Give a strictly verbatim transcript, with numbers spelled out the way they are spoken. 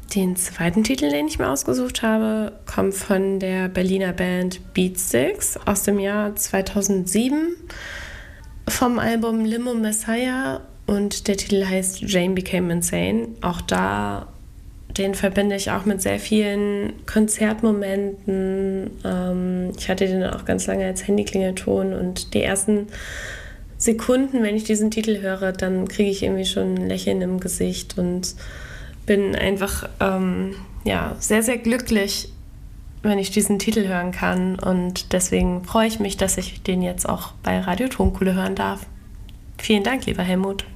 Den zweiten Titel, den ich mir ausgesucht habe, kommt von der Berliner Band Beatsticks aus dem Jahr zweitausendsieben vom Album Limo Messiah und der Titel heißt Jane Became Insane. Auch da, den verbinde ich auch mit sehr vielen Konzertmomenten. Ähm, ich hatte den auch ganz lange als Handyklingelton und die ersten Sekunden, wenn ich diesen Titel höre, dann kriege ich irgendwie schon ein Lächeln im Gesicht und bin einfach ähm, ja, sehr, sehr glücklich, wenn ich diesen Titel hören kann. Und deswegen freue ich mich, dass ich den jetzt auch bei Radio Tonkuhle hören darf. Vielen Dank, lieber Helmut.